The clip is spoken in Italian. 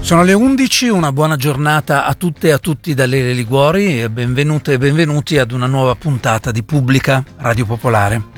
Sono le 11, una buona giornata a tutte e a tutti da Lele Liguori e benvenute e benvenuti ad una nuova puntata di Pubblica Radio Popolare.